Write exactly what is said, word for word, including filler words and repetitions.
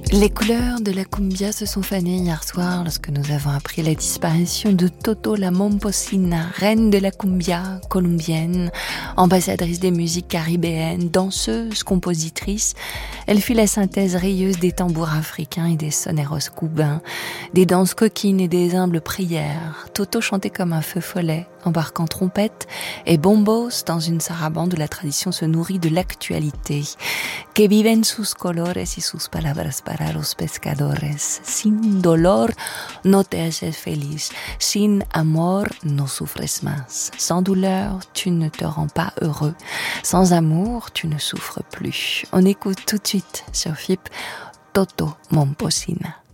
Les couleurs de la cumbia se sont fanées hier soir lorsque nous avons appris la disparition de Toto la Momposina, reine de la cumbia colombienne, ambassadrice des musiques caribéennes, danseuse, compositrice. Elle fut la synthèse rayeuse des tambours africains et des soneros cubains, des danses coquines et des humbles prières. Toto chantait comme un feu follet, embarquant trompette et bombos dans une sarabande où la tradition se nourrit de l'actualité. Que viven sus colores y sus palabras para los pescadores. Sin dolor no te haces feliz. Sin amor no sufres más. Sans douleur, tu ne te rends pas heureux. Sans amour, tu ne souffres plus. On écoute tout de suite sur F I P Toto Momposina.